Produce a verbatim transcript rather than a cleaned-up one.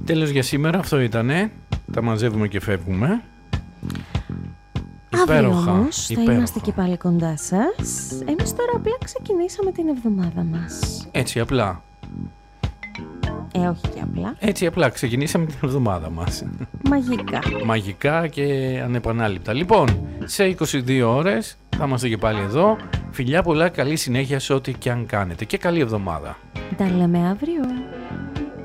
Τέλος για σήμερα, αυτό ήτανε. Τα μαζεύουμε και φεύγουμε. Αύριο Υπέροχα, όμως θα υπέροχα. είμαστε και πάλι κοντά σας. Εμείς τώρα απλά ξεκινήσαμε την εβδομάδα μας. Έτσι απλά. Ε, όχι και απλά. Έτσι απλά ξεκινήσαμε την εβδομάδα μας. Μαγικά. Μαγικά και ανεπανάληπτα. Λοιπόν, σε είκοσι δύο ώρες θα είμαστε και πάλι εδώ. Φιλιά πολλά, καλή συνέχεια σε ό,τι και αν κάνετε. Και καλή εβδομάδα. Τα λέμε αύριο.